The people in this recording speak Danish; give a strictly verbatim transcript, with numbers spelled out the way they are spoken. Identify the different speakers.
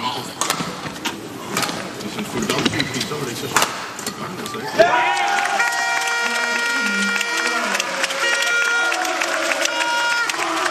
Speaker 1: Hvis han fulgte op, så var det ikke så svært. Det var han altså ikke.